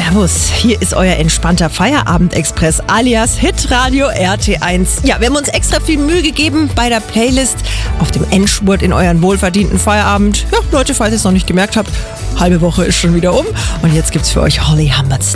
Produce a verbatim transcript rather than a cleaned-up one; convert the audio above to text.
Servus, hier ist euer entspannter Feierabend-Express alias Hitradio R T eins. Ja, wir haben uns extra viel Mühe gegeben bei der Playlist auf dem Endspurt in euren wohlverdienten Feierabend. Ja, Leute, falls ihr es noch nicht gemerkt habt, halbe Woche ist schon wieder um und jetzt gibt's für euch Holly Humberstone.